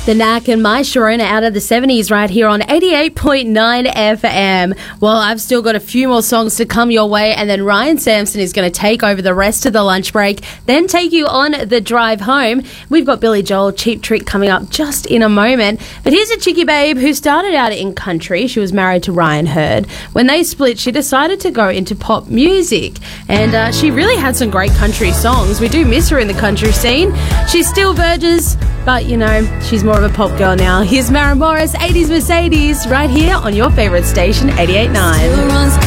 The Knack and My Sharona out of the 70s right here on 88.9 FM. Well, I've still got a few more songs to come your way, and then Ryan Sampson is going to take over the rest of the lunch break, then take you on the drive home. We've got Billy Joel, Cheap Trick coming up just in a moment. But here's a chickie babe who started out in country. She was married to Ryan Hurd. When they split, she decided to go into pop music, and she really had some great country songs. We do miss her in the country scene. She's still Burgess, but, you know, she's more of a pop girl now. Here's Maren Morris, 80s Mercedes, right here on your favourite station, 88.9.